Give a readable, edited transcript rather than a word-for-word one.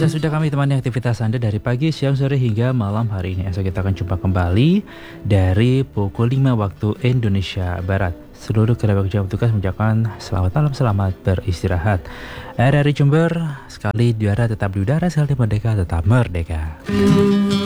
Pemirsa, sudah kami temani aktivitas Anda dari pagi, siang, sore hingga malam hari ini. Esok kita akan jumpa kembali dari pukul 5 waktu Indonesia Barat. Seluruh kerabat kerja petugas mengucapkan selamat malam, selamat beristirahat. RRI Jember, sekali di udara tetap di udara, sekali merdeka tetap merdeka.